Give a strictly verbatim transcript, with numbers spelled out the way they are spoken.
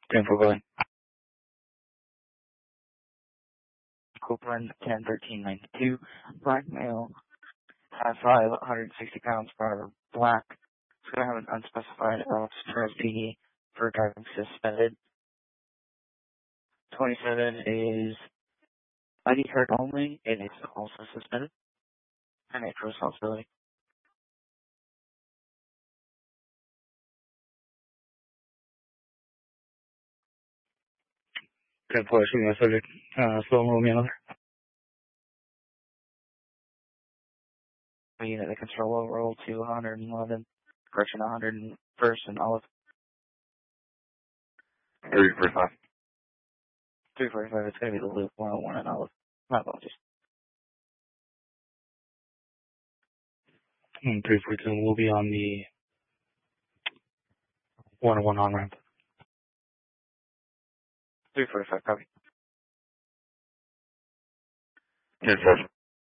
ten for William. Copeland, ten thirteen ninety-two. Black male, five five, one hundred sixty pounds, bar black. It's going to have an unspecified Alex Torres P D for driving suspended. twenty-seven is I D card only. It is also suspended. And it's responsibility. ten four, shooting my subject. Uh, slow roll me another. Unit that control roll to one hundred eleven. Correction, one hundred first and Olive. three forty-five. three forty-five, it's going to be the loop, one oh one and Olive. My apologies. And three forty-two will be on the one oh one on ramp. three forty-five, copy. ten seven.